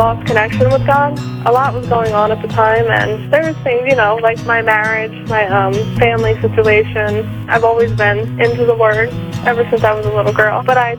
lost connection with God. A lot was going on at the time, and there was things, like my marriage, my family situation. I've always been into the Word ever since I was a little girl. But I